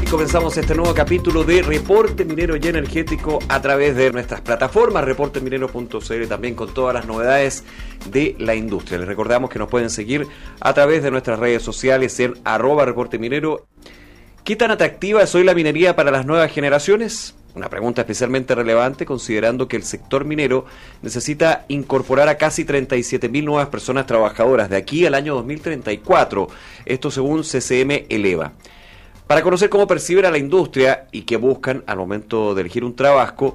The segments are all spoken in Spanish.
comenzamos este nuevo capítulo de Reporte Minero y Energético a través de nuestras plataformas, reporteminero.cl, también con todas las novedades de la industria. Les recordamos que nos pueden seguir a través de nuestras redes sociales en @reporteminero. ¿Qué tan atractiva es hoy la minería para las nuevas generaciones? Una pregunta especialmente relevante considerando que el sector minero necesita incorporar a casi 37.000 nuevas personas trabajadoras de aquí al año 2034, esto según CCM Eleva. Para conocer cómo perciben a la industria y qué buscan al momento de elegir un trabajo,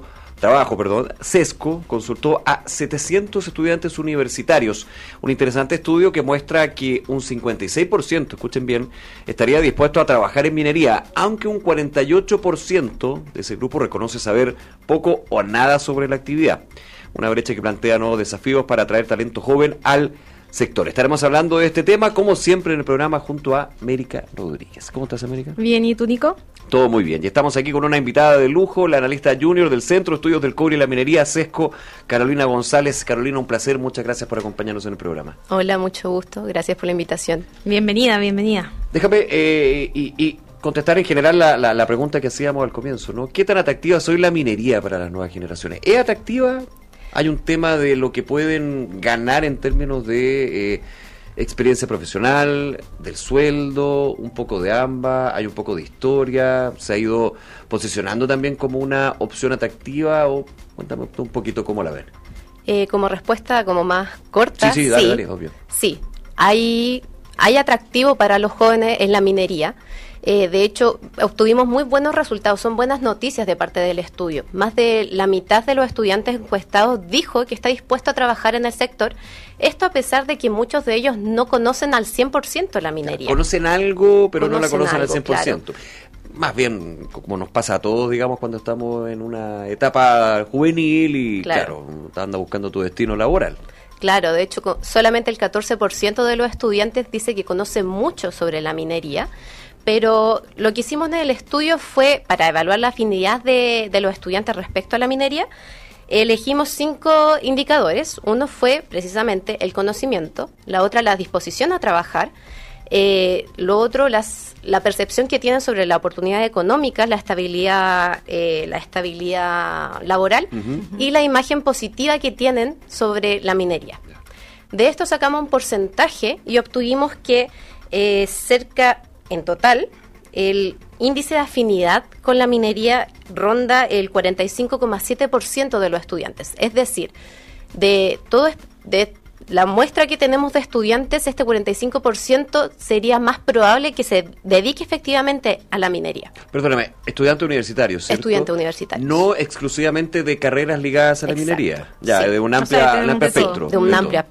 Sesco consultó a 700 estudiantes universitarios. Un interesante estudio que muestra que un 56%, escuchen bien, estaría dispuesto a trabajar en minería, aunque un 48% de ese grupo reconoce saber poco o nada sobre la actividad. Una brecha que plantea nuevos desafíos para atraer talento joven al sector. Estaremos hablando de este tema, como siempre, en el programa junto a América Rodríguez. ¿Cómo estás, América? Bien, ¿y tú, Nico? Todo muy bien. Y estamos aquí con una invitada de lujo, la analista junior del Centro de Estudios del Cobre y la Minería, Sesco, Carolina González. Carolina, un placer. Muchas gracias por acompañarnos en el programa. Hola, mucho gusto. Gracias por la invitación. Bienvenida. Déjame y contestar en general la pregunta que hacíamos al comienzo, ¿no? ¿Qué tan atractiva es hoy la minería para las nuevas generaciones? ¿Es atractiva? Hay un tema de lo que pueden ganar en términos de experiencia profesional, del sueldo, un poco de ambas, hay un poco de historia, se ha ido posicionando también como una opción atractiva, o cuéntame un poquito cómo la ven. Como respuesta como más corta, sí, dale, obvio. Sí, hay atractivo para los jóvenes en la minería. De hecho, obtuvimos muy buenos resultados, son buenas noticias de parte del estudio. Más de la mitad de los estudiantes encuestados dijo que está dispuesto a trabajar en el sector. Esto a pesar de que muchos de ellos no conocen al 100% la minería. Conocen algo, pero no la conocen al 100%. Claro. Más bien, como nos pasa a todos, digamos, cuando estamos en una etapa juvenil y, claro, andas buscando tu destino laboral. Claro, de hecho, solamente el 14% de los estudiantes dice que conoce mucho sobre la minería. Pero lo que hicimos en el estudio fue, para evaluar la afinidad de los estudiantes respecto a la minería, elegimos 5 indicadores. Uno fue precisamente el conocimiento, la otra la disposición a trabajar, lo otro la percepción que tienen sobre la oportunidad económica, la estabilidad laboral y la imagen positiva que tienen sobre la minería. De esto sacamos un porcentaje y obtuvimos que en total, el índice de afinidad con la minería ronda el 45,7% de los estudiantes. Es decir, de la muestra que tenemos de estudiantes, este 45% sería más probable que se dedique efectivamente a la minería. Perdóname, estudiante universitario, ¿cierto? Estudiante universitario. No exclusivamente de carreras ligadas a la minería. Ya, sí. De un amplio espectro. De un amplio.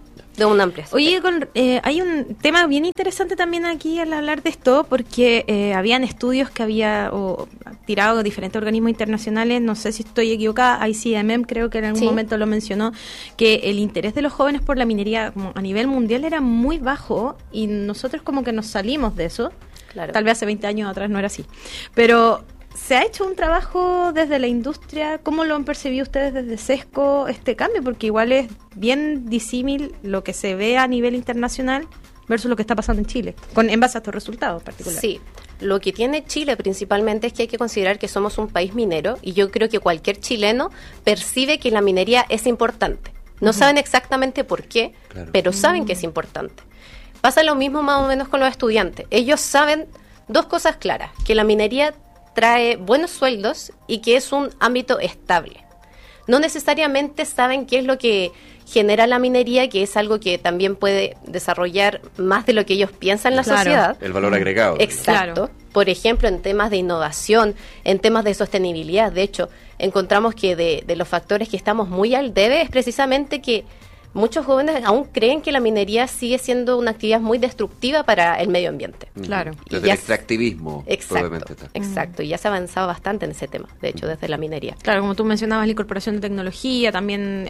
Oye, hay un tema bien interesante también aquí al hablar de esto, porque habían estudios que había tirado diferentes organismos internacionales, no sé si estoy equivocada, ICMM creo que en algún momento lo mencionó, que el interés de los jóvenes por la minería como a nivel mundial era muy bajo y nosotros como que nos salimos de eso. Claro. Tal vez hace 20 años atrás no era así. Pero ¿se ha hecho un trabajo desde la industria? ¿Cómo lo han percibido ustedes desde Sesco este cambio? Porque igual es bien disímil lo que se ve a nivel internacional versus lo que está pasando en Chile, en base a estos resultados particulares. Sí, lo que tiene Chile principalmente es que hay que considerar que somos un país minero y yo creo que cualquier chileno percibe que la minería es importante. No saben exactamente por qué, pero saben que es importante. Pasa lo mismo más o menos con los estudiantes. Ellos saben 2 cosas claras, que la minería trae buenos sueldos y que es un ámbito estable. No necesariamente saben qué es lo que genera la minería, que es algo que también puede desarrollar más de lo que ellos piensan en la sociedad. El valor agregado. Exacto. Por ejemplo, en temas de innovación, en temas de sostenibilidad. De hecho, encontramos que de los factores que estamos muy al debe es precisamente que muchos jóvenes aún creen que la minería sigue siendo una actividad muy destructiva para el medio ambiente. Claro. Desde el extractivismo. Exacto. Y ya se ha avanzado bastante en ese tema, de hecho, desde la minería. Claro, como tú mencionabas, la incorporación de tecnología, también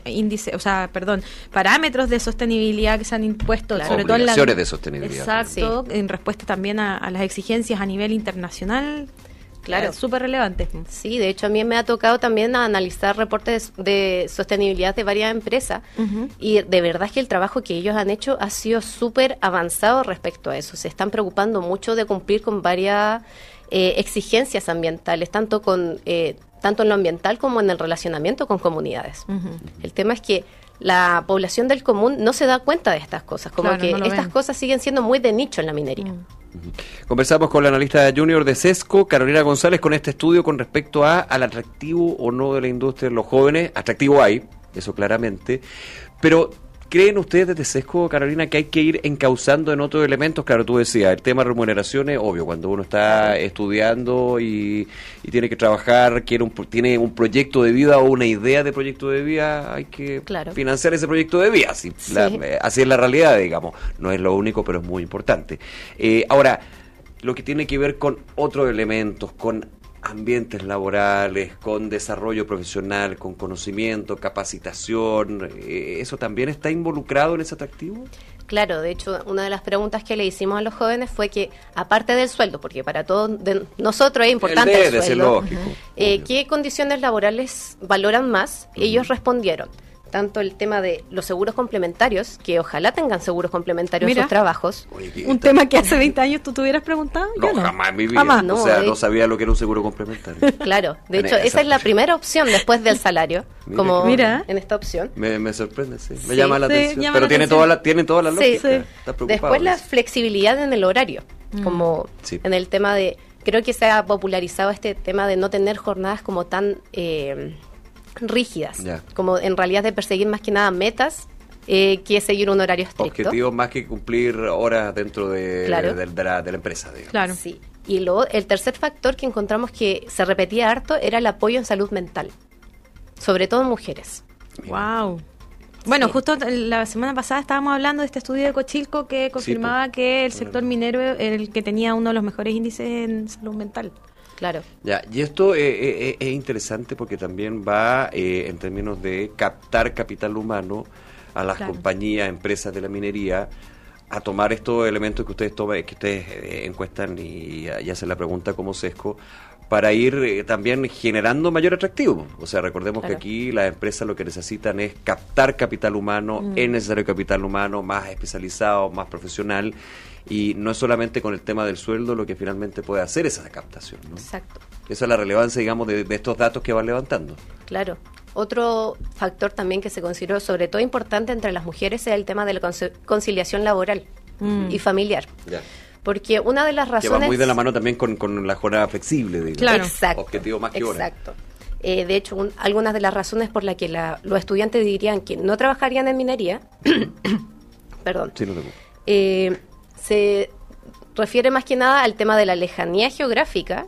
parámetros de sostenibilidad que se han impuesto, sobre todo en obligaciones de sostenibilidad. Exacto, en respuesta también a las exigencias a nivel internacional. Claro, súper relevante. Sí, de hecho a mí me ha tocado también analizar reportes de sostenibilidad de varias empresas y de verdad es que el trabajo que ellos han hecho ha sido súper avanzado respecto a eso. Se están preocupando mucho de cumplir con varias exigencias ambientales, tanto en lo ambiental como en el relacionamiento con comunidades. El tema es que la población del común no se da cuenta de estas cosas, como que estas cosas siguen siendo muy de nicho en la minería. Conversamos con la analista junior de Sesco, Carolina González, con este estudio con respecto al atractivo o no de la industria en los jóvenes. Atractivo hay, eso claramente, pero ¿creen ustedes desde Sesco, Carolina, que hay que ir encauzando en otros elementos? Claro, tú decías, el tema de remuneraciones, obvio, cuando uno está estudiando y tiene que trabajar, tiene un proyecto de vida o una idea de proyecto de vida, hay que financiar ese proyecto de vida. Así es la realidad, digamos. No es lo único, pero es muy importante. Ahora, lo que tiene que ver con otros elementos, con ambientes laborales, con desarrollo profesional, con conocimiento, capacitación, ¿eso también está involucrado en ese atractivo? Claro, de hecho, una de las preguntas que le hicimos a los jóvenes fue que, aparte del sueldo, porque para todos nosotros es importante el sueldo, ¿qué condiciones laborales valoran más? Ellos respondieron tanto el tema de los seguros complementarios, que ojalá tengan seguros complementarios en sus trabajos. Un tema que hace 20 años tú te hubieras preguntado. No, jamás en mi vida. No sabía lo que era un seguro complementario. Claro, de hecho, esa es la primera opción después del salario, como en esta opción. Me sorprende, me llama la atención. Pero tiene toda la lógica. Después la flexibilidad en el horario, como en el tema de, creo que se ha popularizado este tema de no tener jornadas como tan rígidas, como en realidad de perseguir más que nada metas que seguir un horario estricto. Objetivos más que cumplir horas dentro de la empresa, digamos. Claro. Sí. Y luego el tercer factor que encontramos que se repetía harto era el apoyo en salud mental, sobre todo en mujeres. Wow. Bueno, justo la semana pasada estábamos hablando de este estudio de Cochilco que confirmaba que el sector minero era el que tenía uno de los mejores índices en salud mental. Claro. Ya, y esto es interesante porque también va en términos de captar capital humano a las compañías, empresas de la minería, a tomar estos elementos que ustedes encuestan y hacen la pregunta como Sesco, para ir también generando mayor atractivo. O sea, recordemos que aquí las empresas lo que necesitan es captar capital humano, es necesario capital humano más especializado, más profesional, y no es solamente con el tema del sueldo lo que finalmente puede hacer esa captación, ¿no? Exacto. Esa es la relevancia, digamos, de estos datos que van levantando. Claro. Otro factor también que se consideró sobre todo importante entre las mujeres es el tema de la conciliación laboral y familiar. Ya. Porque una de las razones... Que va muy de la mano también con la jornada flexible, digamos. Claro. Exacto. Objetivo más que hora. Exacto. De hecho, algunas de las razones por las que los estudiantes dirían que no trabajarían en minería, perdón, sí, no tengo. Se refiere más que nada al tema de la lejanía geográfica,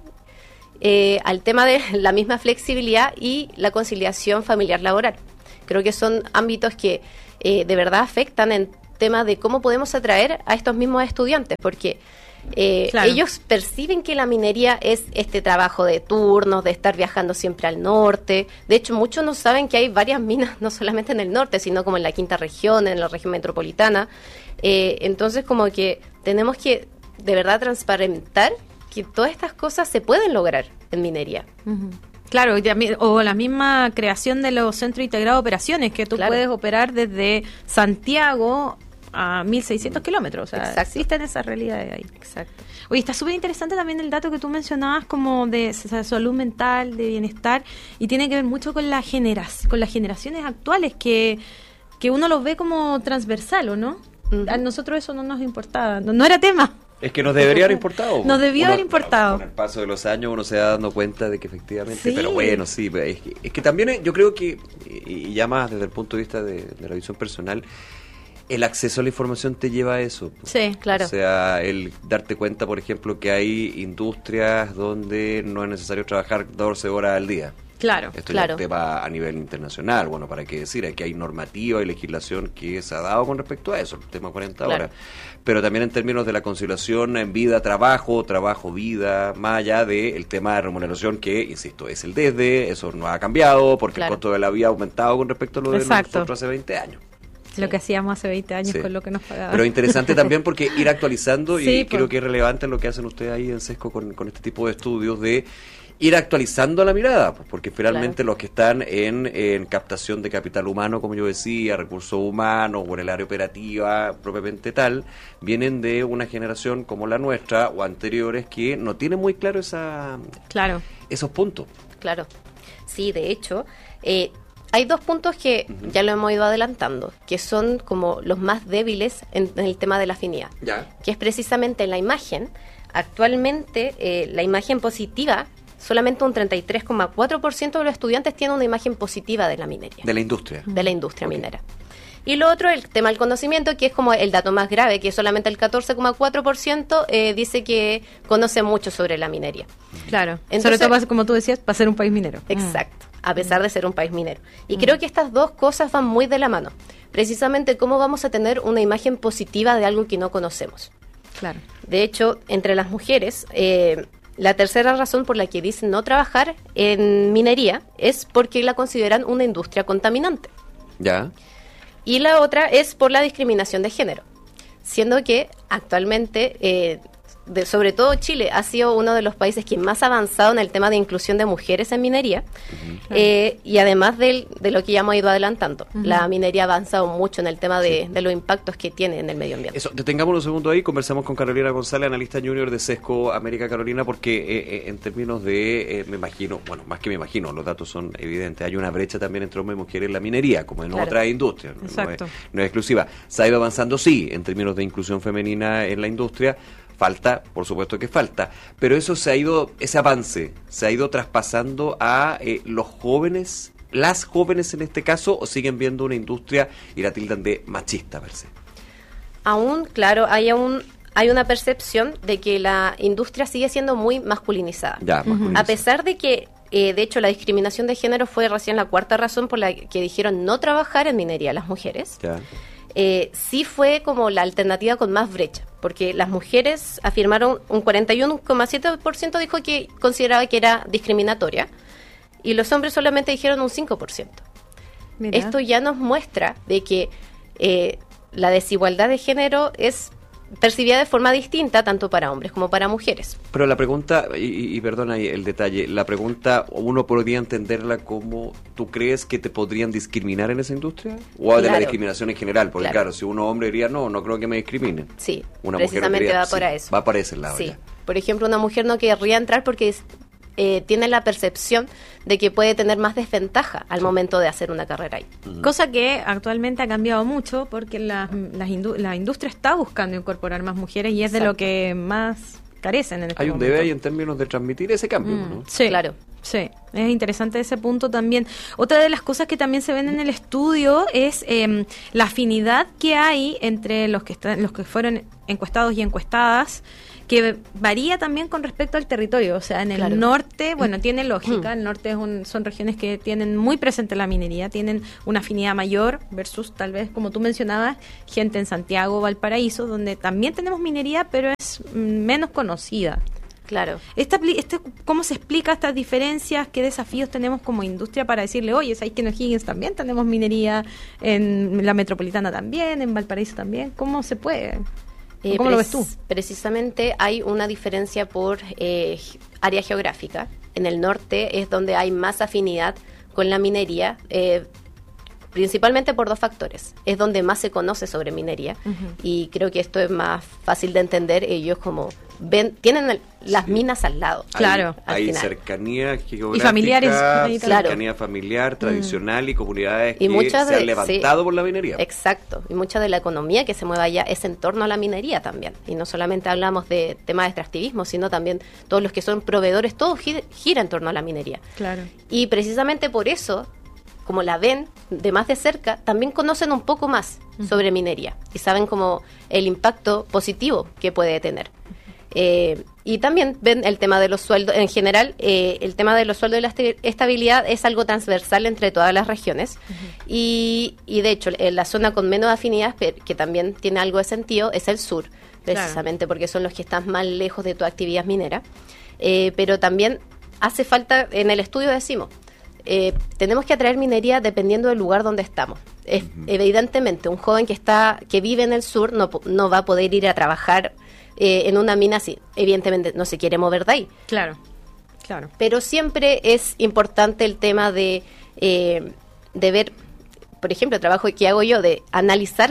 al tema de la misma flexibilidad y la conciliación familiar laboral. Creo que son ámbitos que de verdad afectan en tema de cómo podemos atraer a estos mismos estudiantes, porque ellos perciben que la minería es este trabajo de turnos, de estar viajando siempre al norte. De hecho, muchos no saben que hay varias minas, no solamente en el norte, sino como en la quinta región, en la región metropolitana. Entonces, como que tenemos que de verdad transparentar que todas estas cosas se pueden lograr en minería. Claro, o la misma creación de los centros integrados de operaciones, que tú puedes operar desde Santiago a 1.600 kilómetros. O sea, existen esas realidades ahí. Exacto. Oye, está súper interesante también el dato que tú mencionabas como de salud mental, de bienestar, y tiene que ver mucho con las generaciones actuales, que uno los ve como transversal, ¿o no? A nosotros eso no nos importaba, no era tema. Es que nos debería haber importado. Nos debió haber importado. Con el paso de los años uno se va dando cuenta de que efectivamente, pero bueno, sí, es que también yo creo que, y ya más desde el punto de vista de la visión personal, el acceso a la información te lleva a eso. Sí, claro. O sea, el darte cuenta, por ejemplo, que hay industrias donde no es necesario trabajar 12 horas al día. Claro, Esto ya es un tema a nivel internacional. Bueno, para qué decir, aquí hay normativa y legislación que se ha dado con respecto a eso, el tema 40 horas. Pero también en términos de la conciliación en vida-trabajo, trabajo-vida, más allá del tema de remuneración que, insisto, es el desde, eso no ha cambiado porque el costo de la vida ha aumentado con respecto a lo de nosotros hace 20 años. Lo que hacíamos hace 20 años con lo que nos pagaban. Pero interesante también porque ir actualizando, sí, y creo que es relevante lo que hacen ustedes ahí en Sesco con este tipo de estudios, de ir actualizando la mirada, porque finalmente los que están en captación de capital humano, como yo decía, recursos humanos o en el área operativa propiamente tal, vienen de una generación como la nuestra o anteriores que no tienen muy claro esos puntos. Claro, sí, de hecho, hay dos puntos que ya lo hemos ido adelantando, que son como los más débiles en el tema de la afinidad, que es precisamente la imagen. Actualmente, la imagen positiva, solamente un 33,4% de los estudiantes tienen una imagen positiva de la minería. De la industria. De la industria minera. Y lo otro, el tema del conocimiento, que es como el dato más grave, que solamente el 14,4% dice que conoce mucho sobre la minería. Claro, entonces, sobre todo, como tú decías, para ser un país minero. Exacto, a pesar de ser un país minero. Y creo que estas dos cosas van muy de la mano. Precisamente cómo vamos a tener una imagen positiva de algo que no conocemos. Claro. De hecho, entre las mujeres, la tercera razón por la que dicen no trabajar en minería es porque la consideran una industria contaminante. Ya. Y la otra es por la discriminación de género, siendo que actualmente, sobre todo Chile, ha sido uno de los países que más ha avanzado en el tema de inclusión de mujeres en minería, y además de lo que ya hemos ido adelantando, la minería ha avanzado mucho en el tema de los impactos que tiene en el medio ambiente. Eso, detengámonos un segundo ahí, conversamos con Carolina González, analista junior de Sesco América Carolina, porque en términos de, me imagino, bueno, más que me imagino, los datos son evidentes, hay una brecha también entre hombres y mujeres en la minería, como en otras industrias, no es exclusiva. Se ha ido avanzando, sí, en términos de inclusión femenina en la industria. Falta, por supuesto que falta, pero ese avance se ha ido traspasando a los jóvenes, las jóvenes en este caso, o siguen viendo una industria y la tildan de machista per se. Aún, claro, hay una percepción de que la industria sigue siendo muy masculinizada. A pesar de que, de hecho, la discriminación de género fue recién la cuarta razón por la que dijeron no trabajar en minería las mujeres. Sí fue como la alternativa con más brecha, porque las mujeres afirmaron, un 41,7% dijo que consideraba que era discriminatoria, y los hombres solamente dijeron un 5%. Mira. Esto ya nos muestra de que la desigualdad de género es percibida de forma distinta tanto para hombres como para mujeres. Pero la pregunta, y perdona el detalle, la pregunta uno podría entenderla como, ¿tú crees que te podrían discriminar en esa industria? ¿O de la discriminación en general? Porque claro, si uno hombre diría, no creo que me discriminen. Sí, una precisamente mujer va para eso. Va para ese lado. Sí. Por ejemplo, una mujer no querría entrar porque tiene la percepción de que puede tener más desventaja al momento de hacer una carrera ahí. Cosa que actualmente ha cambiado mucho porque la industria está buscando incorporar más mujeres y es de lo que más carecen en este momento. Hay un debe ahí en términos de transmitir ese cambio, ¿no? Sí, claro. Sí, es interesante ese punto también. Otra de las cosas que también se ven en el estudio es la afinidad que hay entre los que fueron encuestados y encuestadas, que varía también con respecto al territorio. O sea, en el norte, bueno, tiene lógica, el norte son regiones que tienen muy presente la minería, tienen una afinidad mayor versus tal vez, como tú mencionabas, gente en Santiago, Valparaíso, donde también tenemos minería, pero es menos conocida. Claro. ¿Cómo se explica estas diferencias? ¿Qué desafíos tenemos como industria para decirle, oye, ¿sabes que en O'Higgins también tenemos minería, en la metropolitana también, en Valparaíso también? ¿Cómo se puede? ¿Cómo lo ves tú? Precisamente hay una diferencia por área geográfica. En el norte es donde hay más afinidad con la minería, principalmente por dos factores. Es donde más se conoce sobre minería, y creo que esto es más fácil de entender. Ellos como tienen las minas al lado. Claro. Hay cercanía geográfica, y familiares, cercanía familiar, tradicional, y comunidades que se han levantado por la minería. Exacto. Y mucha de la economía que se mueve allá es en torno a la minería también. Y no solamente hablamos de temas de extractivismo, sino también todos los que son proveedores, todo gira en torno a la minería. Claro. Y precisamente por eso, como la ven de más de cerca, también conocen un poco más sobre minería y saben como el impacto positivo que puede tener. Y también ven el tema de los sueldos. En general, el tema de los sueldos y la estabilidad es algo transversal entre todas las regiones. Y de hecho, la zona con menos afinidad, que también tiene algo de sentido, es el sur, precisamente porque son los que están más lejos de tu actividad minera. Pero también hace falta, en el estudio decimos, tenemos que atraer minería dependiendo del lugar donde estamos. Evidentemente, un joven que vive en el sur no va a poder ir a trabajar en una mina si evidentemente no se quiere mover de ahí. Claro. Pero siempre es importante el tema de ver, por ejemplo, el trabajo que hago yo de analizar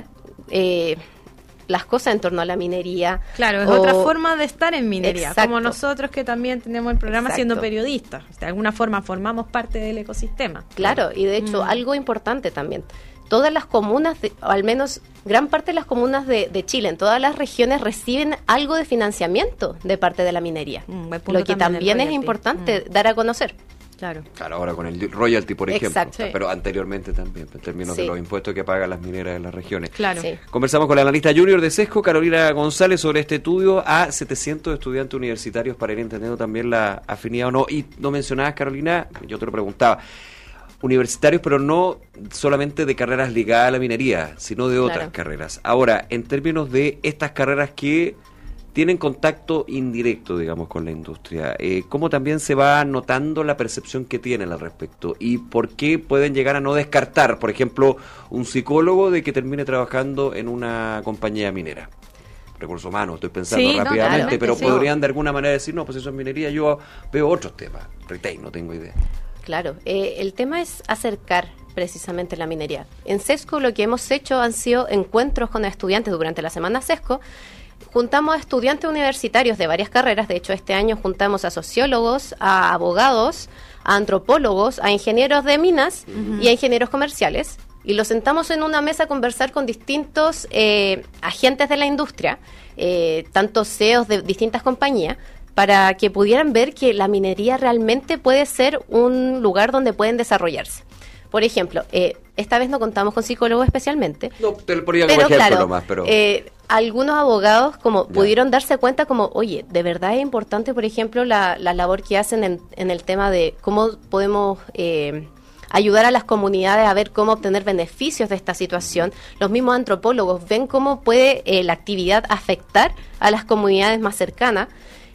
las cosas en torno a la minería. Claro, es otra forma de estar en minería, exacto, como nosotros que también tenemos el programa exacto, siendo periodistas. De alguna forma formamos parte del ecosistema. Claro, y de hecho algo importante también. Todas las comunas, o al menos gran parte de las comunas de Chile, en todas las regiones, reciben algo de financiamiento de parte de la minería. Lo que también es importante dar a conocer. Claro, ahora con el royalty, por ejemplo, exacto, pero anteriormente también, en términos de los impuestos que pagan las mineras en las regiones. Claro. Sí. Conversamos con la analista junior de Sesco, Carolina González, sobre este estudio a 700 estudiantes universitarios para ir entendiendo también la afinidad o no. Y no mencionabas, Carolina, yo te lo preguntaba, universitarios, pero no solamente de carreras ligadas a la minería, sino de otras carreras. Ahora, en términos de estas carreras que tienen contacto indirecto, digamos, con la industria, ¿cómo también se va notando la percepción que tienen al respecto? ¿Y por qué pueden llegar a no descartar, por ejemplo, un psicólogo de que termine trabajando en una compañía minera? Recursos humanos, estoy pensando rápidamente, pero podrían de alguna manera decir, no, pues eso es minería, yo veo otros temas, retail, no tengo idea. Claro, el tema es acercar precisamente la minería. En Sesco lo que hemos hecho han sido encuentros con estudiantes durante la semana Sesco. Juntamos a estudiantes universitarios de varias carreras. De hecho, este año juntamos a sociólogos, a abogados, a antropólogos, a ingenieros de minas y a ingenieros comerciales. Y los sentamos en una mesa a conversar con distintos agentes de la industria, tanto CEOs de distintas compañías, para que pudieran ver que la minería realmente puede ser un lugar donde pueden desarrollarse. Por ejemplo, esta vez no contamos con psicólogos especialmente. No, te lo ponía como ejemplo claro, nomás, pero... algunos abogados pudieron darse cuenta como, oye, de verdad es importante, por ejemplo, la labor que hacen en el tema de cómo podemos ayudar a las comunidades a ver cómo obtener beneficios de esta situación. Los mismos antropólogos ven cómo puede la actividad afectar a las comunidades más cercanas.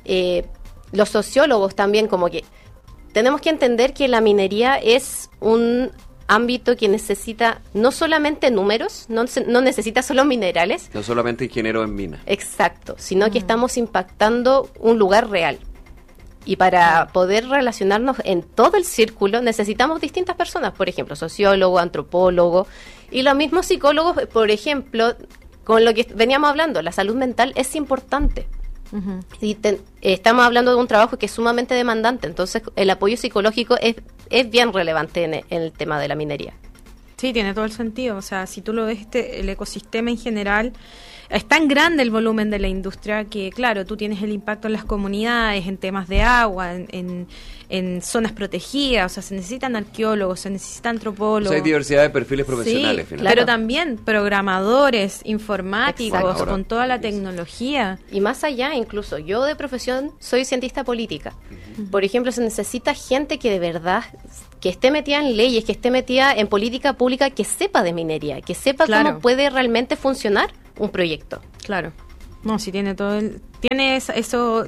Los sociólogos también, como que tenemos que entender que la minería es un ámbito que necesita no solamente números, no necesita solo minerales. No solamente ingeniero en mina. Exacto, sino que estamos impactando un lugar real. Y para poder relacionarnos en todo el círculo necesitamos distintas personas, por ejemplo, sociólogo, antropólogo y los mismos psicólogos, por ejemplo, con lo que veníamos hablando, la salud mental es importante. Y estamos hablando de un trabajo que es sumamente demandante, entonces el apoyo psicológico es bien relevante en el tema de la minería. Sí, tiene todo el sentido. O sea, si tú lo ves, el ecosistema en general, es tan grande el volumen de la industria que, claro, tú tienes el impacto en las comunidades, en temas de agua, en zonas protegidas. O sea, se necesitan arqueólogos, se necesitan antropólogos. O sea, hay diversidad de perfiles profesionales. Sí, pero también programadores, informáticos, con toda la tecnología. Y más allá, incluso, yo de profesión soy cientista política. Por ejemplo, se necesita gente que de verdad... que esté metida en leyes, que esté metida en política pública, que sepa de minería, que sepa cómo puede realmente funcionar un proyecto. Claro. No, si tiene todo tiene eso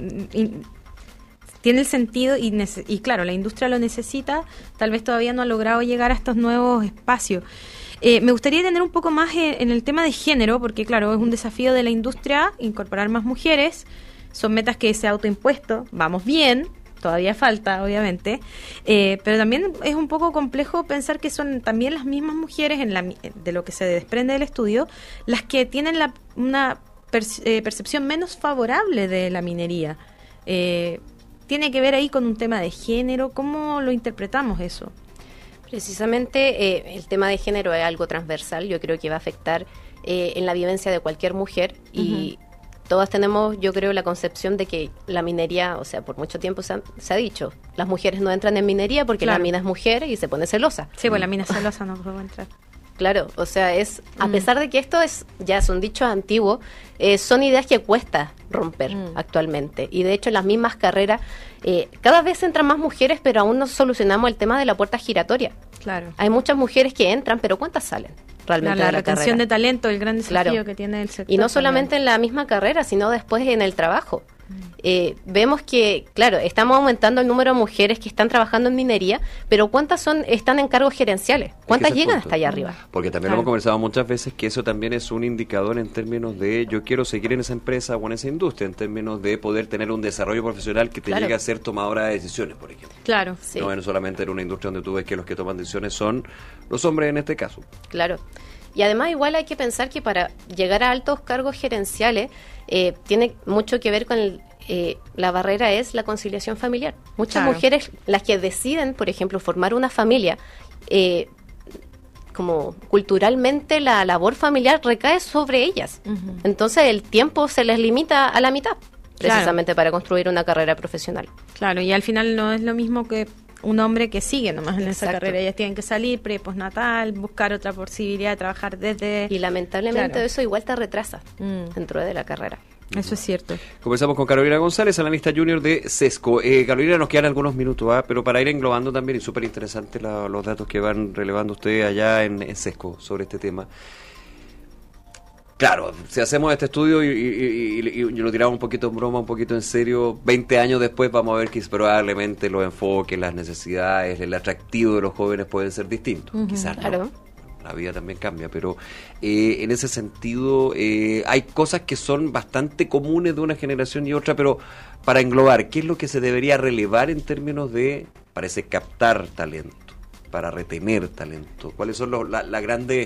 tiene el sentido y claro, la industria lo necesita, tal vez todavía no ha logrado llegar a estos nuevos espacios. Me gustaría tener un poco más en el tema de género, porque claro, es un desafío de la industria incorporar más mujeres, son metas que se ha autoimpuesto, vamos bien, todavía falta, obviamente, pero también es un poco complejo pensar que son también las mismas mujeres, de lo que se desprende del estudio, las que tienen una percepción menos favorable de la minería. ¿Tiene que ver ahí con un tema de género? ¿Cómo lo interpretamos eso? Precisamente el tema de género es algo transversal, yo creo que va a afectar en la vivencia de cualquier mujer y todas tenemos, yo creo, la concepción de que la minería, o sea, por mucho tiempo se ha dicho, las mujeres no entran en minería porque la mina es mujer y se pone celosa. Sí, pues la mina celosa no puede entrar. Claro, o sea, a pesar de que esto ya es un dicho antiguo, son ideas que cuesta romper actualmente. Y de hecho, en las mismas carreras, cada vez entran más mujeres, pero aún no solucionamos el tema de la puerta giratoria. Claro. Hay muchas mujeres que entran, pero ¿cuántas salen realmente de la retención carrera? de talento, el gran desafío que tiene el sector. Y no solamente en la misma carrera, sino después en el trabajo. vemos que, claro, estamos aumentando el número de mujeres que están trabajando en minería, pero ¿cuántas están en cargos gerenciales? ¿Cuántas llegan hasta allá arriba? Porque también hemos conversado muchas veces que eso también es un indicador en términos de yo quiero seguir en esa empresa o en esa industria, en términos de poder tener un desarrollo profesional que te llegue a ser tomadora de decisiones, por ejemplo. Claro, sí. No solamente en una industria donde tú ves que los que toman decisiones son los hombres en este caso. Claro. Y además igual hay que pensar que para llegar a altos cargos gerenciales tiene mucho que ver con la barrera es la conciliación familiar. Muchas mujeres, las que deciden, por ejemplo, formar una familia, como culturalmente la labor familiar recae sobre ellas. Uh-huh. Entonces el tiempo se les limita a la mitad, precisamente para construir una carrera profesional. Claro, y al final no es lo mismo que un hombre que sigue nomás en esa carrera. Ellas tienen que salir postnatal, buscar otra posibilidad de trabajar desde... Y lamentablemente eso igual te retrasa dentro de la carrera. Eso es cierto. Conversamos con Carolina González, analista junior de Sesco. Carolina, nos quedan algunos minutos, pero para ir englobando también, y súper interesante los datos que van relevando ustedes allá en Sesco sobre este tema. Claro, si hacemos este estudio y lo tiramos un poquito en broma, un poquito en serio, 20 años después vamos a ver que probablemente los enfoques, las necesidades, el atractivo de los jóvenes pueden ser distintos. Uh-huh, quizás claro. No. La vida también cambia, pero en ese sentido hay cosas que son bastante comunes de una generación y otra, pero para englobar, ¿qué es lo que se debería relevar en términos de, parece, captar talento, para retener talento? ¿Cuáles son los grandes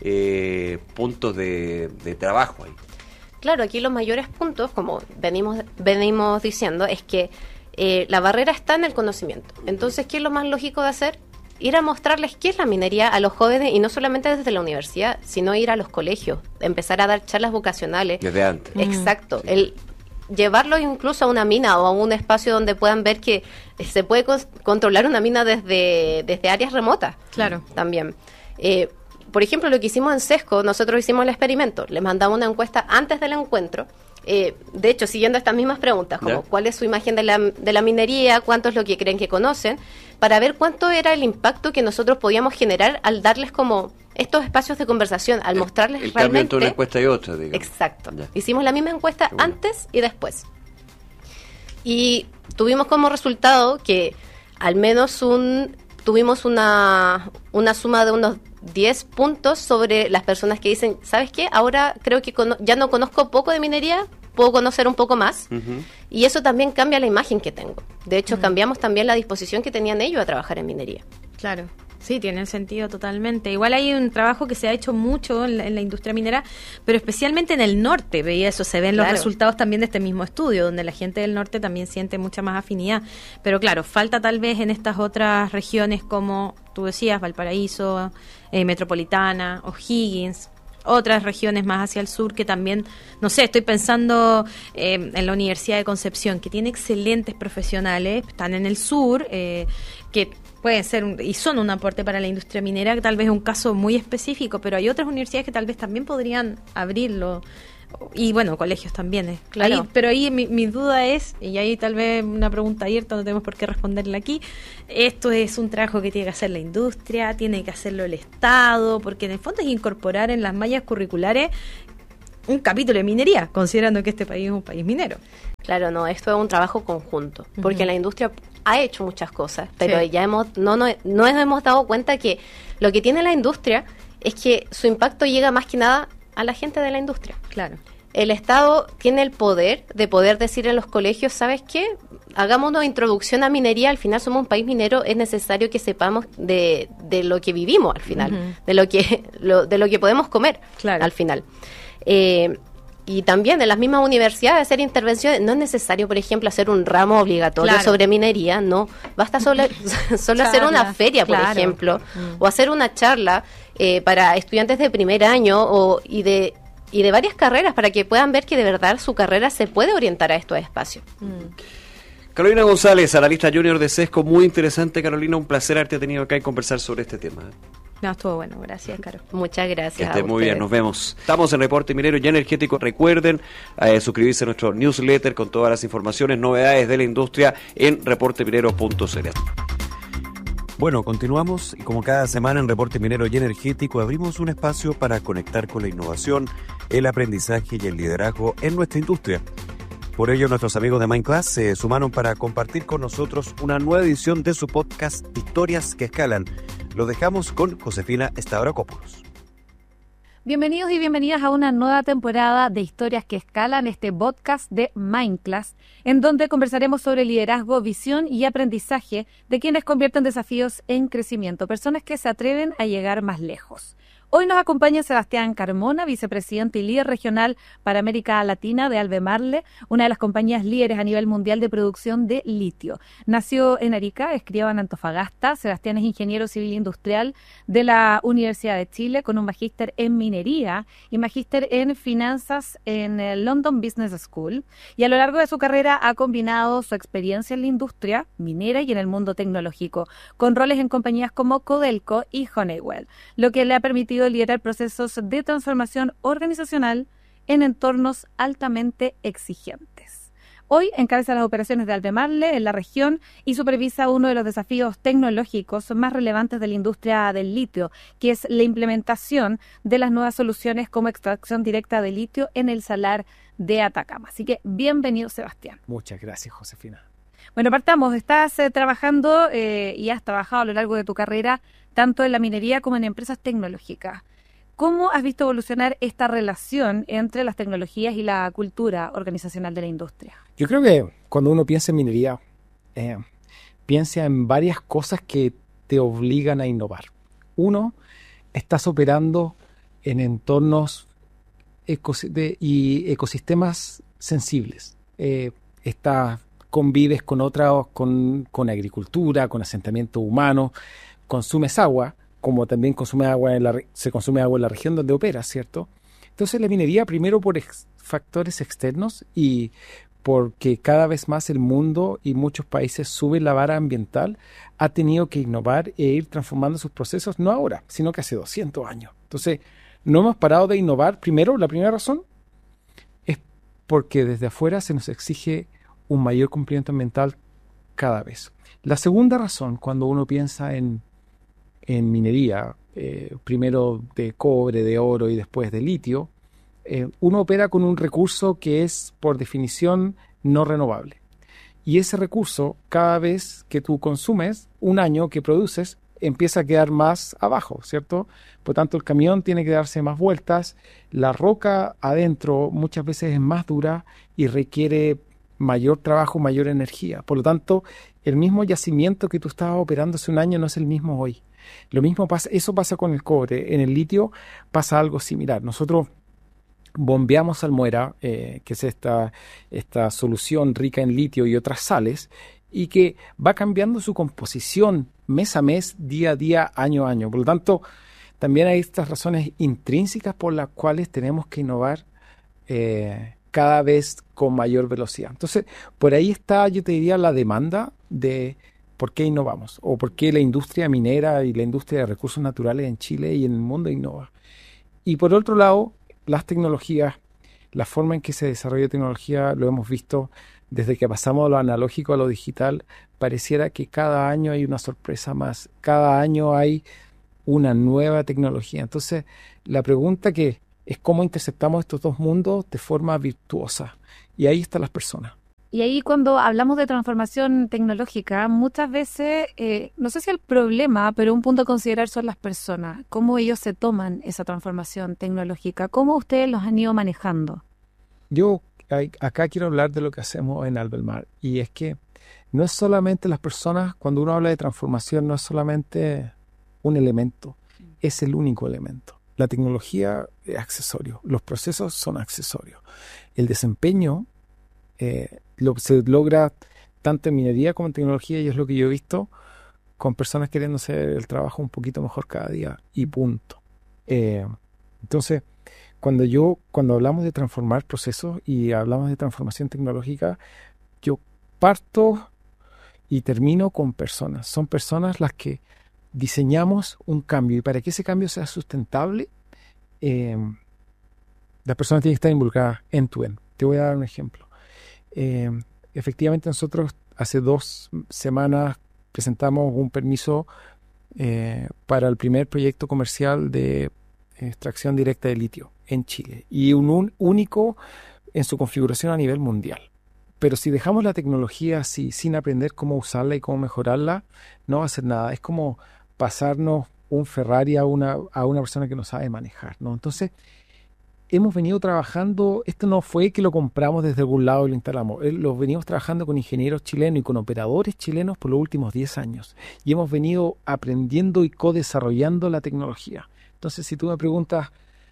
puntos de trabajo ahí? Claro, aquí los mayores puntos, como venimos diciendo, es que la barrera está en el conocimiento. Entonces, ¿qué es lo más lógico de hacer? Ir a mostrarles qué es la minería a los jóvenes, y no solamente desde la universidad, sino ir a los colegios, empezar a dar charlas vocacionales. Desde antes. Exacto. Sí. El llevarlos incluso a una mina o a un espacio donde puedan ver que se puede controlar una mina desde áreas remotas. Claro. También. Por ejemplo, lo que hicimos en Sesco, nosotros hicimos el experimento. Les mandamos una encuesta antes del encuentro. De hecho, siguiendo estas mismas preguntas, como cuál es su imagen de la minería, cuánto es lo que creen que conocen, para ver cuánto era el impacto que nosotros podíamos generar al darles como estos espacios de conversación, al mostrarles el realmente... cambio entre una encuesta y otra, digamos. Exacto. Ya. Hicimos la misma encuesta antes y después. Y tuvimos como resultado que al menos tuvimos una suma de unos 10 puntos sobre las personas que dicen, ¿sabes qué? Ahora creo que ya no conozco poco de minería, puedo conocer un poco más. Uh-huh. Y eso también cambia la imagen que tengo. De hecho, cambiamos también la disposición que tenían ellos a trabajar en minería. Claro. Sí, tiene sentido totalmente. Igual hay un trabajo que se ha hecho mucho en la industria minera, pero especialmente en el norte, veía eso, se ven los resultados también de este mismo estudio, donde la gente del norte también siente mucha más afinidad. Pero claro, falta tal vez en estas otras regiones como tú decías, Valparaíso, Metropolitana, O'Higgins, otras regiones más hacia el sur que también, no sé, estoy pensando en la Universidad de Concepción, que tiene excelentes profesionales, están en el sur, que pueden ser y son un aporte para la industria minera, que tal vez es un caso muy específico, pero hay otras universidades que tal vez también podrían abrirlo, y bueno, colegios también. Claro. Pero ahí mi duda es, y ahí tal vez una pregunta abierta, no tenemos por qué responderla aquí, esto es un trabajo que tiene que hacer la industria, tiene que hacerlo el Estado, porque en el fondo es incorporar en las mallas curriculares un capítulo de minería, considerando que este país es un país minero. Claro, no, esto es un trabajo conjunto, porque la industria ha hecho muchas cosas, pero ya no nos hemos dado cuenta que lo que tiene la industria es que su impacto llega más que nada a la gente de la industria. Claro. El Estado tiene el poder de poder decir en los colegios, ¿sabes qué? Hagamos una introducción a minería, al final somos un país minero, es necesario que sepamos de lo que vivimos al final, de lo que podemos comer al final. Y también en las mismas universidades hacer intervenciones. No es necesario, por ejemplo, hacer un ramo obligatorio sobre minería, no. Basta solo hacer una feria, por ejemplo, o hacer una charla para estudiantes de primer año y de varias carreras, para que puedan ver que de verdad su carrera se puede orientar a estos espacios. Carolina González, analista junior de Sesco, muy interesante. Carolina, un placer haberte tenido acá y conversar sobre este tema. No, estuvo bueno, gracias, Caro. Muchas gracias. Que esté muy bien, nos vemos. Estamos en Reporte Minero y Energético. Recuerden suscribirse a nuestro newsletter con todas las informaciones, novedades de la industria en reporteminero.cl. Bueno, continuamos y como cada semana en Reporte Minero y Energético abrimos un espacio para conectar con la innovación, el aprendizaje y el liderazgo en nuestra industria. Por ello, nuestros amigos de Mindclass se sumaron para compartir con nosotros una nueva edición de su podcast Historias que Escalan. Lo dejamos con Josefina Stavrakopoulos. Bienvenidos y bienvenidas a una nueva temporada de Historias que Escalan, este podcast de Mindclass, en donde conversaremos sobre liderazgo, visión y aprendizaje de quienes convierten desafíos en crecimiento, personas que se atreven a llegar más lejos. Hoy nos acompaña Sebastián Carmona, vicepresidente y líder regional para América Latina de Albemarle, una de las compañías líderes a nivel mundial de producción de litio. Nació en Arica, es criado en Antofagasta. Sebastián es ingeniero civil industrial de la Universidad de Chile con un magíster en minería y magíster en finanzas en el London Business School. Y a lo largo de su carrera ha combinado su experiencia en la industria minera y en el mundo tecnológico, con roles en compañías como Codelco y Honeywell, lo que le ha permitido liderar procesos de transformación organizacional en entornos altamente exigentes. Hoy encabeza las operaciones de Albemarle en la región y supervisa uno de los desafíos tecnológicos más relevantes de la industria del litio, que es la implementación de las nuevas soluciones como extracción directa de litio en el Salar de Atacama. Así que bienvenido, Sebastián. Muchas gracias, Josefina. Bueno, partamos. Estás trabajando y has trabajado a lo largo de tu carrera tanto en la minería como en empresas tecnológicas. ¿Cómo has visto evolucionar esta relación entre las tecnologías y la cultura organizacional de la industria? Yo creo que cuando uno piensa en minería, piensa en varias cosas que te obligan a innovar. Uno, estás operando en entornos y ecosistemas sensibles. Convives con otros, con agricultura, con asentamiento humano, consumes agua, como también se consume agua en la región donde operas, ¿cierto? Entonces la minería, primero por factores externos y porque cada vez más el mundo y muchos países suben la vara ambiental, ha tenido que innovar e ir transformando sus procesos, no ahora, sino que hace 200 años. Entonces, no hemos parado de innovar. Primero, la primera razón es porque desde afuera se nos exige un mayor cumplimiento ambiental cada vez. La segunda razón, cuando uno piensa en minería, primero de cobre, de oro y después de litio, uno opera con un recurso que es, por definición, no renovable. Y ese recurso, cada vez que tú consumes, un año que produces, empieza a quedar más abajo, ¿cierto? Por tanto, el camión tiene que darse más vueltas, la roca adentro muchas veces es más dura y requiere mayor trabajo, mayor energía. Por lo tanto, el mismo yacimiento que tú estabas operando hace un año no es el mismo hoy. Lo mismo pasa, eso pasa con el cobre. En el litio pasa algo similar. Nosotros bombeamos salmuera, que es esta solución rica en litio y otras sales, y que va cambiando su composición mes a mes, día a día, año a año. Por lo tanto, también hay estas razones intrínsecas por las cuales tenemos que innovar cada vez con mayor velocidad. Entonces, por ahí está, yo te diría, la demanda de por qué innovamos o por qué la industria minera y la industria de recursos naturales en Chile y en el mundo innova. Y por otro lado, las tecnologías, la forma en que se desarrolla tecnología, lo hemos visto desde que pasamos de lo analógico a lo digital, pareciera que cada año hay una sorpresa más, cada año hay una nueva tecnología. Entonces, la pregunta que es cómo interceptamos estos dos mundos de forma virtuosa. Y ahí están las personas. Y ahí cuando hablamos de transformación tecnológica, muchas veces, no sé si el problema, pero un punto a considerar son las personas. ¿Cómo ellos se toman esa transformación tecnológica? ¿Cómo ustedes los han ido manejando? Yo acá quiero hablar de lo que hacemos en Albemarle. Y es que no es solamente las personas, cuando uno habla de transformación, no es solamente un elemento, es el único elemento. La tecnología es accesorio, los procesos son accesorios. El desempeño se logra tanto en minería como en tecnología, y es lo que yo he visto con personas queriendo hacer el trabajo un poquito mejor cada día, y punto. Entonces, cuando hablamos de transformar procesos y hablamos de transformación tecnológica, yo parto y termino con personas. Son personas las que diseñamos un cambio, y para que ese cambio sea sustentable, las personas tienen que estar involucradas end-to-end. Te voy a dar un ejemplo. Efectivamente, nosotros hace 2 semanas presentamos un permiso para el primer proyecto comercial de extracción directa de litio en Chile, y un único en su configuración a nivel mundial. Pero si dejamos la tecnología así, sin aprender cómo usarla y cómo mejorarla, no va a hacer nada. Es como pasarnos un Ferrari a una persona que no sabe manejar, ¿no? Entonces, hemos venido trabajando, esto no fue que lo compramos desde algún lado y lo instalamos, lo venimos trabajando con ingenieros chilenos y con operadores chilenos por los últimos 10 años. Y hemos venido aprendiendo y co-desarrollando la tecnología. Entonces, si tú me preguntas,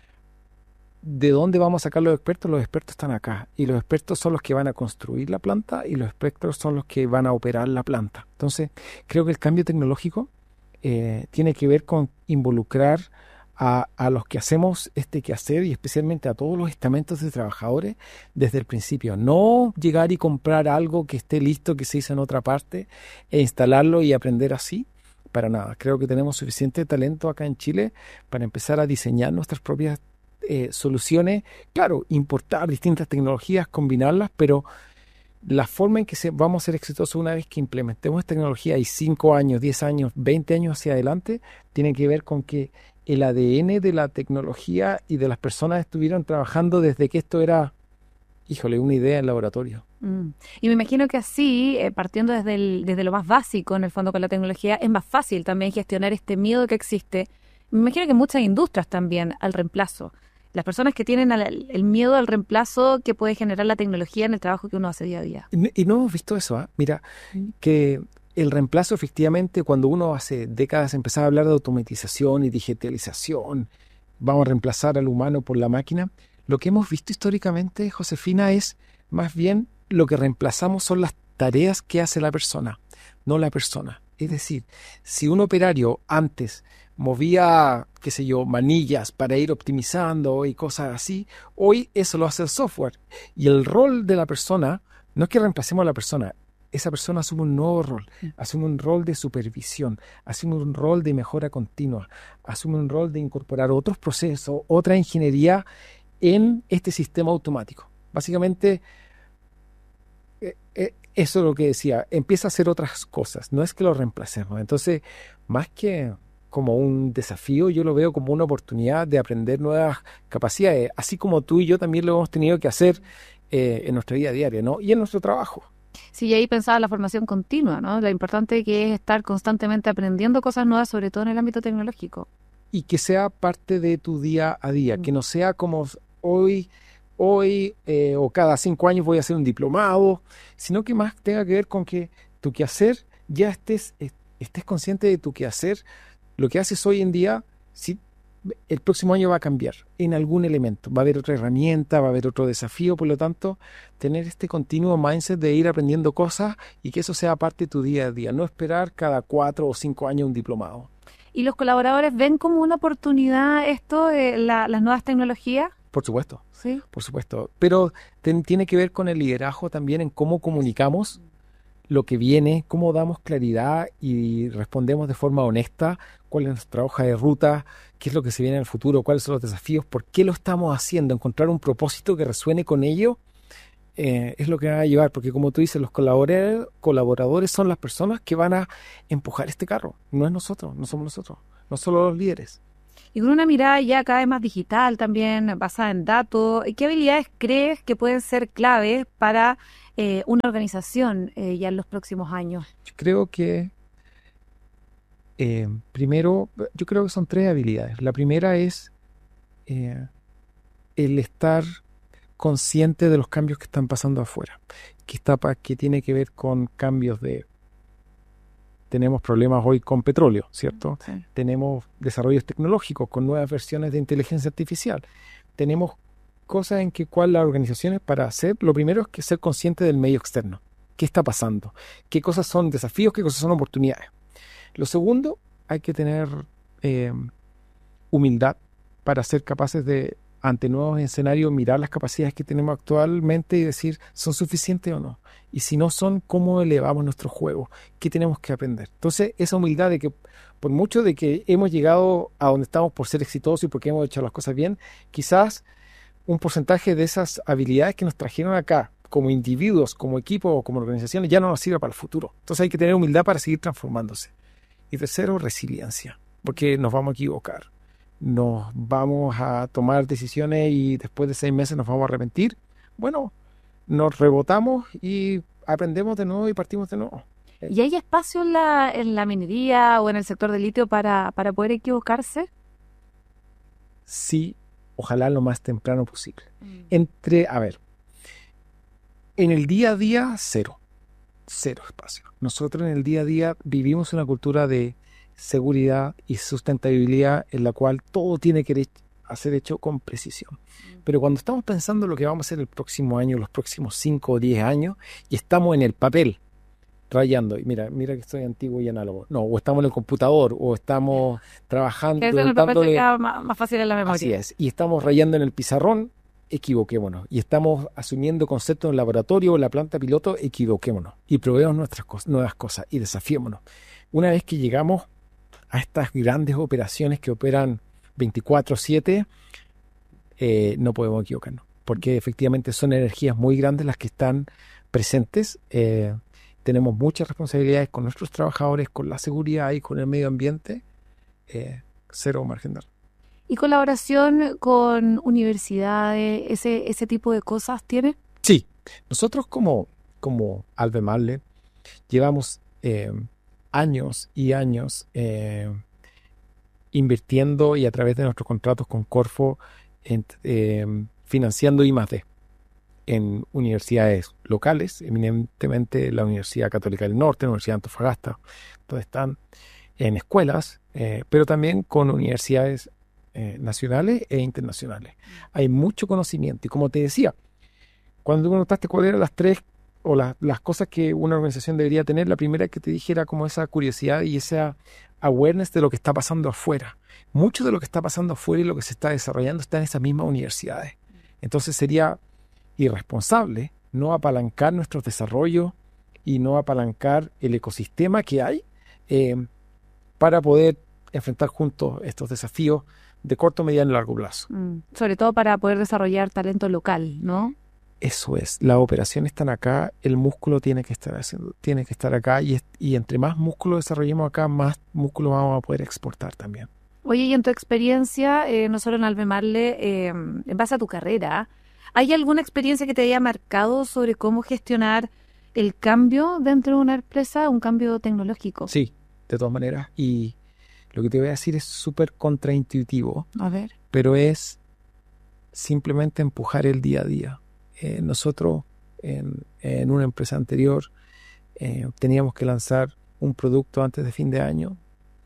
¿de dónde vamos a sacar los expertos están acá. Y los expertos son los que van a construir la planta y los expertos son los que van a operar la planta. Entonces, creo que el cambio tecnológico tiene que ver con involucrar a los que hacemos este quehacer y especialmente a todos los estamentos de trabajadores desde el principio. No llegar y comprar algo que esté listo, que se hizo en otra parte, e instalarlo y aprender así. Para nada. Creo que tenemos suficiente talento acá en Chile para empezar a diseñar nuestras propias soluciones. Claro, importar distintas tecnologías, combinarlas, pero la forma en que vamos a ser exitosos una vez que implementemos tecnología y 5 años, 10 años, 20 años hacia adelante, tiene que ver con que el ADN de la tecnología y de las personas estuvieron trabajando desde que esto era, una idea en laboratorio. Y me imagino que así, partiendo desde lo más básico, en el fondo con la tecnología, es más fácil también gestionar este miedo que existe. Me imagino que muchas industrias también al reemplazo. Las personas que tienen el miedo al reemplazo que puede generar la tecnología en el trabajo que uno hace día a día. Y no hemos visto eso, ¿eh? Mira, que el reemplazo efectivamente, cuando uno hace décadas empezaba a hablar de automatización y digitalización, vamos a reemplazar al humano por la máquina, lo que hemos visto históricamente, Josefina, es más bien lo que reemplazamos son las tareas que hace la persona, no la persona. Es decir, si un operario antes movía, manillas para ir optimizando y cosas así, hoy eso lo hace el software. Y el rol de la persona, no es que reemplacemos a la persona, esa persona asume un nuevo rol, asume un rol de supervisión, asume un rol de mejora continua, asume un rol de incorporar otros procesos, otra ingeniería en este sistema automático. Básicamente, eso es lo que decía, empieza a hacer otras cosas, no es que lo reemplacemos. Entonces, más que como un desafío, yo lo veo como una oportunidad de aprender nuevas capacidades, así como tú y yo también lo hemos tenido que hacer en nuestra vida diaria, ¿no? Y en nuestro trabajo. Sí, y ahí pensaba la formación continua, ¿no? Lo importante que es estar constantemente aprendiendo cosas nuevas, sobre todo en el ámbito tecnológico. Y que sea parte de tu día a día, que no sea como hoy o cada 5 años voy a hacer un diplomado, sino que más tenga que ver con que tu quehacer ya estés consciente de tu quehacer. Lo que haces hoy en día, sí, el próximo año va a cambiar en algún elemento. Va a haber otra herramienta, va a haber otro desafío. Por lo tanto, tener este continuo mindset de ir aprendiendo cosas y que eso sea parte de tu día a día. No esperar cada 4 o 5 años un diplomado. ¿Y los colaboradores ven como una oportunidad esto de las nuevas tecnologías? Por supuesto. Sí. Por supuesto. Pero tiene que ver con el liderazgo también en cómo comunicamos lo que viene, cómo damos claridad y respondemos de forma honesta cuál es nuestra hoja de ruta, qué es lo que se viene en el futuro, cuáles son los desafíos, por qué lo estamos haciendo, encontrar un propósito que resuene con ello, es lo que va a llevar, porque como tú dices, los colaboradores son las personas que van a empujar este carro, no es nosotros, no somos nosotros, no solo los líderes. Y con una mirada ya cada vez más digital también, basada en datos, ¿qué habilidades crees que pueden ser claves para una organización ya en los próximos años? Yo creo que primero, yo creo que son 3 habilidades. La primera es el estar consciente de los cambios que están pasando afuera, que tiene que ver con cambios tenemos problemas hoy con petróleo, ¿cierto? Sí. Tenemos desarrollos tecnológicos con nuevas versiones de inteligencia artificial. Tenemos cosas en que cual las organizaciones para hacer, lo primero es que ser consciente del medio externo. ¿Qué está pasando? ¿Qué cosas son desafíos? ¿Qué cosas son oportunidades? Lo segundo, hay que tener humildad para ser capaces de, ante nuevos escenarios, mirar las capacidades que tenemos actualmente y decir, ¿son suficientes o no? Y si no son, ¿cómo elevamos nuestro juego? ¿Qué tenemos que aprender? Entonces, esa humildad de que, por mucho de que hemos llegado a donde estamos por ser exitosos y porque hemos hecho las cosas bien, quizás un porcentaje de esas habilidades que nos trajeron acá, como individuos, como equipo o como organizaciones, ya no nos sirve para el futuro. Entonces hay que tener humildad para seguir transformándose. Y tercero, resiliencia, porque nos vamos a equivocar. Nos vamos a tomar decisiones y después de 6 meses nos vamos a arrepentir. Bueno, nos rebotamos y aprendemos de nuevo y partimos de nuevo. ¿Y hay espacio en la minería o en el sector del litio para poder equivocarse? Sí, ojalá lo más temprano posible. En el día a día, cero espacio. Nosotros en el día a día vivimos una cultura de seguridad y sustentabilidad en la cual todo tiene que ser hecho con precisión. Pero cuando estamos pensando lo que vamos a hacer el próximo año, los próximos 5 o 10 años, y estamos en el papel, rayando, y mira que estoy antiguo y análogo. No, o estamos en el computador, o estamos trabajando. Que eso en el papel se queda más fácil en la memoria. Así es, y estamos rayando en el pizarrón, equivoquémonos. Y estamos asumiendo conceptos en el laboratorio o en la planta piloto, equivoquémonos. Y probemos nuevas cosas y desafiémonos. Una vez que llegamos a estas grandes operaciones que operan 24/7, no podemos equivocarnos, porque efectivamente son energías muy grandes las que están presentes. Tenemos muchas responsabilidades con nuestros trabajadores, con la seguridad y con el medio ambiente. Cero margen de error. ¿Y colaboración con universidades, ese tipo de cosas tiene? Sí, nosotros como Albemarle llevamos años y años invirtiendo y a través de nuestros contratos con Corfo financiando I+D en universidades locales, eminentemente la Universidad Católica del Norte, la Universidad de Antofagasta, donde están en escuelas, pero también con universidades nacionales e internacionales. Hay mucho conocimiento y como te decía, cuando tú me notaste cuáles eran las tres o las cosas que una organización debería tener, la primera que te dije era como esa curiosidad y esa awareness de lo que está pasando afuera. Mucho de lo que está pasando afuera y lo que se está desarrollando está en esas mismas universidades. Entonces sería irresponsable no apalancar nuestros desarrollos y no apalancar el ecosistema que hay para poder enfrentar juntos estos desafíos de corto, mediano y largo plazo. Sobre todo para poder desarrollar talento local, ¿no? Eso es, las operaciones están acá, el músculo tiene que estar acá y entre más músculo desarrollemos acá, más músculo vamos a poder exportar también. Oye, y en tu experiencia, no solo en Albemarle, en base a tu carrera, ¿hay alguna experiencia que te haya marcado sobre cómo gestionar el cambio dentro de una empresa, un cambio tecnológico? Sí, de todas maneras, y lo que te voy a decir es súper contraintuitivo, A ver. pero es simplemente empujar el día a día. Nosotros en una empresa anterior teníamos que lanzar un producto antes de fin de año.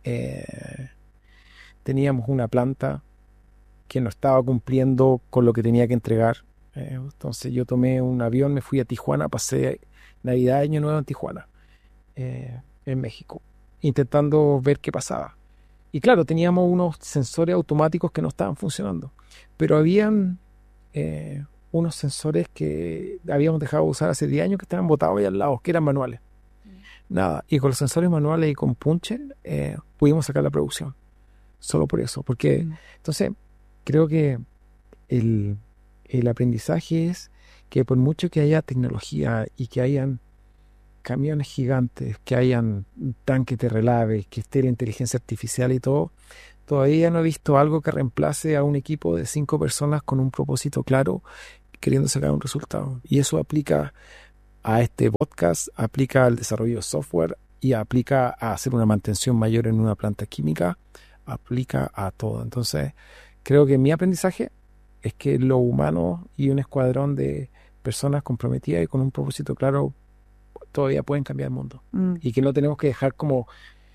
Teníamos una planta que no estaba cumpliendo con lo que tenía que entregar. Entonces yo tomé un avión, me fui a Tijuana, pasé Navidad, Año Nuevo en Tijuana, en México, intentando ver qué pasaba. Y claro, teníamos unos sensores automáticos que no estaban funcionando, pero habían unos sensores que habíamos dejado de usar hace 10 años que estaban botados ahí al lado, que eran manuales. Nada, y con los sensores manuales y con Puncher pudimos sacar la producción. Solo por eso, porque entonces creo que el aprendizaje es que por mucho que haya tecnología y que hayan camiones gigantes, que hayan tanques de relave, que esté la inteligencia artificial y todo, todavía no he visto algo que reemplace a un equipo de 5 personas con un propósito claro, queriendo sacar un resultado. Y eso aplica a este podcast, aplica al desarrollo de software y aplica a hacer una mantención mayor en una planta química, aplica a todo. Entonces, creo que mi aprendizaje es que lo humano y un escuadrón de personas comprometidas y con un propósito claro todavía pueden cambiar el mundo. Y que no tenemos que dejar como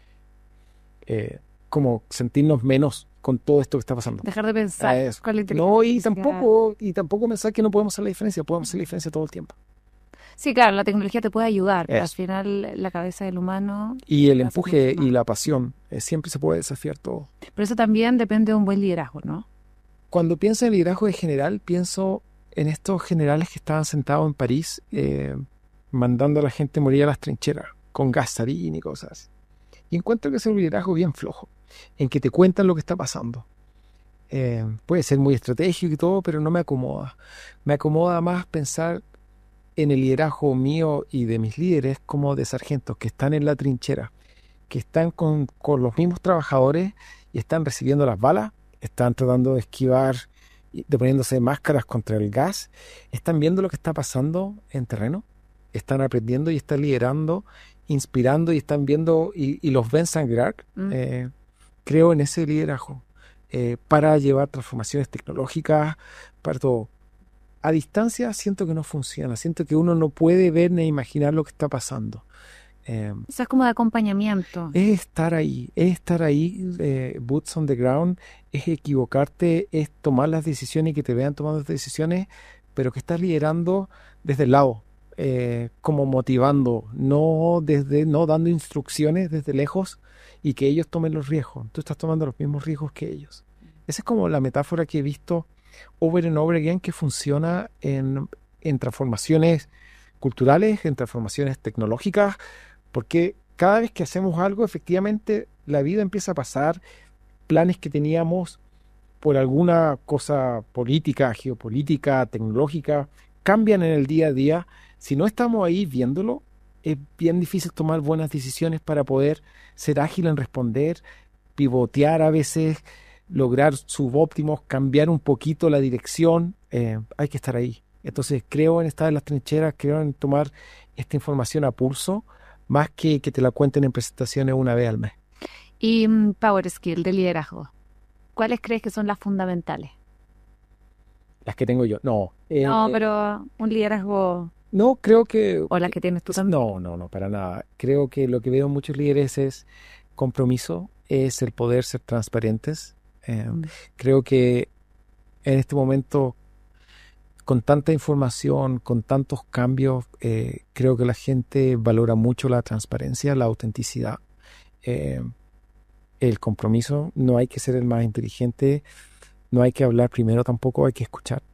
sentirnos menos con todo esto que está pasando. Dejar de pensar con la inteligencia. No, y tampoco pensar que no podemos hacer la diferencia. Podemos hacer la diferencia todo el tiempo. Sí, claro, la tecnología te puede ayudar, pero al final la cabeza del humano... Y el empuje y la pasión, siempre se puede desafiar todo. Pero eso también depende de un buen liderazgo, ¿no? Cuando pienso en liderazgo de general, pienso en estos generales que estaban sentados en París mandando a la gente morir a las trincheras con gas sarín y cosas. Y encuentro que es un liderazgo bien flojo, en que te cuentan lo que está pasando. Puede ser muy estratégico y todo, pero no me acomoda. Me acomoda más pensar en el liderazgo mío y de mis líderes como de sargentos que están en la trinchera, que están con los mismos trabajadores y están recibiendo las balas, están tratando de esquivar poniéndose máscaras contra el gas, están viendo lo que está pasando en terreno, están aprendiendo y están liderando, inspirando y están viendo y los ven sangrar. Creo en ese liderazgo para llevar transformaciones tecnológicas, para todo. A distancia siento que no funciona, siento que uno no puede ver ni imaginar lo que está pasando. Eso es como de acompañamiento. Es estar ahí, boots on the ground, es equivocarte, es tomar las decisiones y que te vean tomando las decisiones, pero que estás liderando desde el lado, como motivando, no dando instrucciones desde lejos y que ellos tomen los riesgos. Tú estás tomando los mismos riesgos que ellos. Esa es como la metáfora que he visto over and over again, que funciona en transformaciones culturales, en transformaciones tecnológicas, porque cada vez que hacemos algo, efectivamente, la vida empieza a pasar, planes que teníamos por alguna cosa política, geopolítica, tecnológica, cambian en el día a día. Si no estamos ahí viéndolo, es bien difícil tomar buenas decisiones para poder ser ágil en responder, pivotear a veces, lograr subóptimos, cambiar un poquito la dirección. Hay que estar ahí. Entonces creo en estar en las trincheras, creo en tomar esta información a pulso, más que te la cuenten en presentaciones una vez al mes. Y Power Skill de liderazgo, ¿cuáles crees que son las fundamentales? Las que tengo yo. No, pero un liderazgo... No, creo que... ¿O las que tienes tú también? No, para nada. Creo que lo que veo en muchos líderes es compromiso, es el poder ser transparentes. Creo que en este momento, con tanta información, con tantos cambios, creo que la gente valora mucho la transparencia, la autenticidad, el compromiso. No hay que ser el más inteligente, no hay que hablar primero tampoco, hay que escuchar.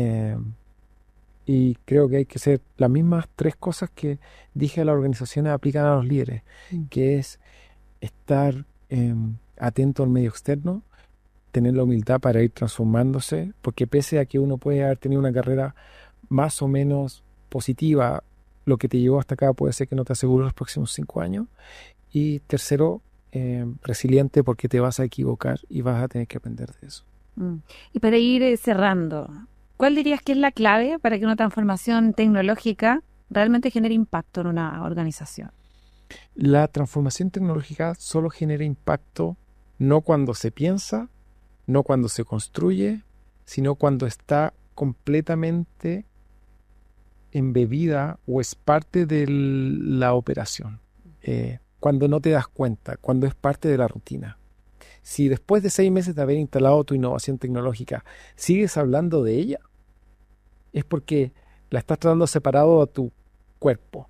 Y creo que hay que hacer las mismas 3 cosas que dije a las organizaciones aplican a los líderes, que es estar atento al medio externo, tener la humildad para ir transformándose, porque pese a que uno puede haber tenido una carrera más o menos positiva, lo que te llevó hasta acá puede ser que no te asegure los próximos 5 años. Y tercero, resiliente, porque te vas a equivocar y vas a tener que aprender de eso. Y para ir cerrando, ¿cuál dirías que es la clave para que una transformación tecnológica realmente genere impacto en una organización? La transformación tecnológica solo genera impacto no cuando se piensa, no cuando se construye, sino cuando está completamente embebida o es parte de la operación. Cuando no te das cuenta, cuando es parte de la rutina. Si después de 6 meses de haber instalado tu innovación tecnológica sigues hablando de ella, es porque la estás tratando separado a tu cuerpo.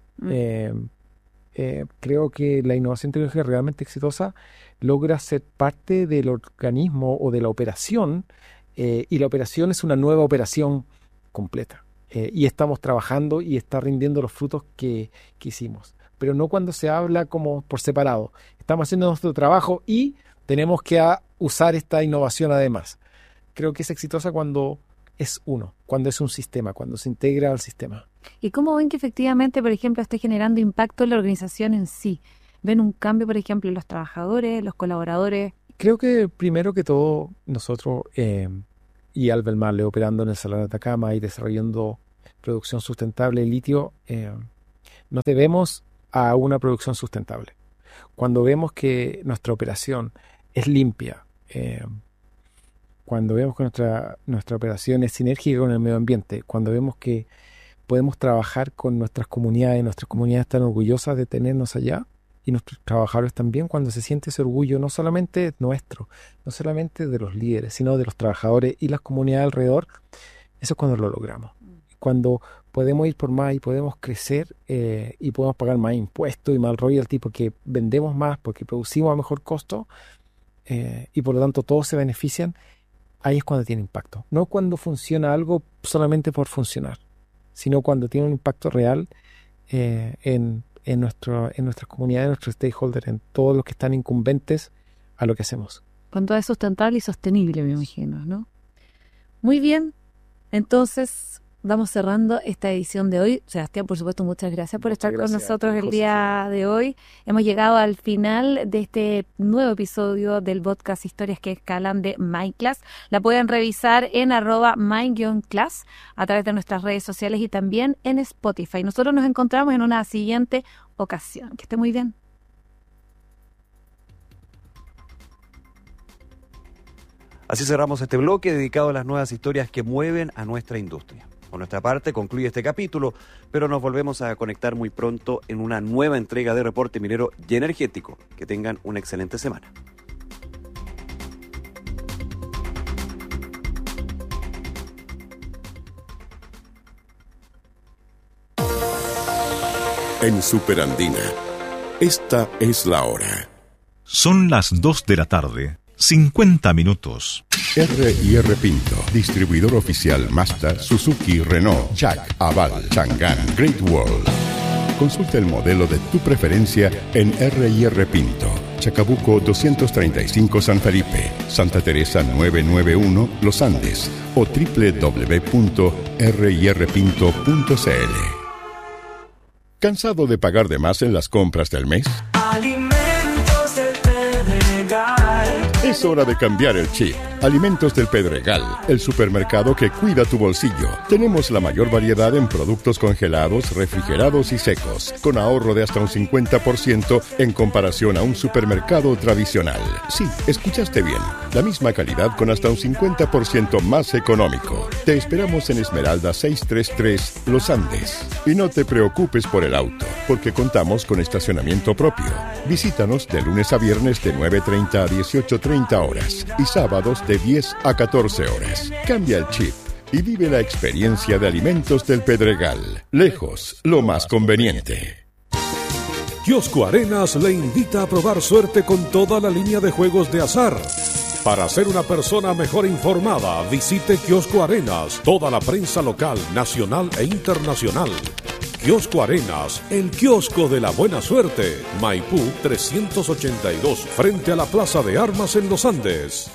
Creo que la innovación tecnológica realmente exitosa logra ser parte del organismo o de la operación, y la operación es una nueva operación completa. Y estamos trabajando y está rindiendo los frutos que hicimos. Pero no cuando se habla como por separado. Estamos haciendo nuestro trabajo y tenemos que usar esta innovación además. Creo que es exitosa cuando es uno, cuando es un sistema, cuando se integra al sistema. ¿Y cómo ven que efectivamente, por ejemplo, esté generando impacto en la organización en sí? ¿Ven un cambio, por ejemplo, en los trabajadores, los colaboradores? Creo que primero que todo nosotros y Albert Marle operando en el Salar de Atacama y desarrollando producción sustentable de litio, nos debemos a una producción sustentable. Cuando vemos que nuestra operación es limpia, cuando vemos que nuestra operación es sinérgica con el medio ambiente, cuando vemos que podemos trabajar con nuestras comunidades están orgullosas de tenernos allá, y nuestros trabajadores también, cuando se siente ese orgullo no solamente nuestro, no solamente de los líderes, sino de los trabajadores y las comunidades alrededor, eso es cuando lo logramos. Cuando podemos ir por más y podemos crecer y podemos pagar más impuestos y más royalty porque vendemos más, porque producimos a mejor costo y por lo tanto todos se benefician, ahí es cuando tiene impacto. No cuando funciona algo solamente por funcionar, sino cuando tiene un impacto real en nuestras comunidades, en nuestros stakeholders, en todos los que están incumbentes a lo que hacemos. Cuando es sustentable y sostenible, me imagino, ¿no? Muy bien, entonces vamos cerrando esta edición de hoy. Sebastián, por supuesto, muchas gracias por estar con nosotros el día de hoy. Hemos llegado al final de este nuevo episodio del podcast Historias que Escalan de Mindclass. La pueden revisar en @mind-class a través de nuestras redes sociales y también en Spotify. Nosotros nos encontramos en una siguiente ocasión. Que esté muy bien. Así cerramos este bloque dedicado a las nuevas historias que mueven a nuestra industria. Por nuestra parte concluye este capítulo, pero nos volvemos a conectar muy pronto en una nueva entrega de Reporte Minero y Energético. Que tengan una excelente semana. En Superandina, esta es la hora. Son las 2 de la tarde, 50 minutos. R&R Pinto, distribuidor oficial Mazda, Suzuki, Renault, Jack, Aval, Chang'an, Great Wall. Consulta el modelo de tu preferencia en R&R Pinto, Chacabuco 235 San Felipe, Santa Teresa 991 Los Andes o www.rirpinto.cl. ¿Cansado de pagar de más en las compras del mes? Alimentos del Pedregal. Es hora de cambiar el chip. Alimentos del Pedregal, el supermercado que cuida tu bolsillo. Tenemos la mayor variedad en productos congelados, refrigerados y secos, con ahorro de hasta un 50% en comparación a un supermercado tradicional. Sí, escuchaste bien. La misma calidad con hasta un 50% más económico. Te esperamos en Esmeralda 633, Los Andes. Y no te preocupes por el auto, porque contamos con estacionamiento propio. Visítanos de lunes a viernes de 9:30 a 18:30 horas y sábados de 10 a 14 horas. Cambia el chip y vive la experiencia de Alimentos del Pedregal. Lejos, lo más conveniente. Kiosco Arenas le invita a probar suerte con toda la línea de juegos de azar. Para ser una persona mejor informada, visite Kiosco Arenas, toda la prensa local, nacional e internacional. Kiosco Arenas, el kiosco de la buena suerte. Maipú 382, frente a la Plaza de Armas en Los Andes.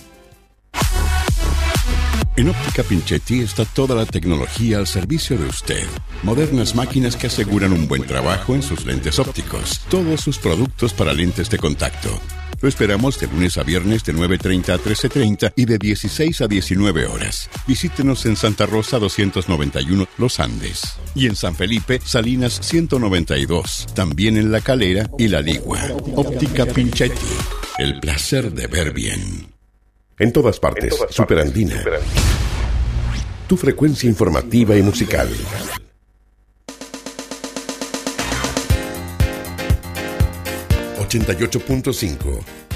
En Óptica Pinchetti está toda la tecnología al servicio de usted. Modernas máquinas que aseguran un buen trabajo en sus lentes ópticos. Todos sus productos para lentes de contacto. Lo esperamos de lunes a viernes de 9:30 a 13:30 y de 16 a 19 horas. Visítenos en Santa Rosa 291, Los Andes. Y en San Felipe, Salinas 192. También en La Calera y La Ligua. Óptica Pinchetti. El placer de ver bien. En todas partes, Superandina. Tu frecuencia informativa y musical. 88.5